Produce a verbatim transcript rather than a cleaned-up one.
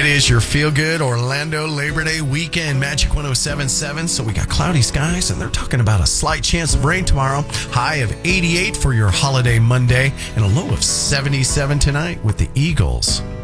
It is your feel-good Orlando Labor Day weekend, Magic one oh seven point seven. So we got cloudy skies, and they're talking about a slight chance of rain tomorrow. High of eighty-eight for your holiday Monday, and a low of seventy-seven tonight with the Eagles.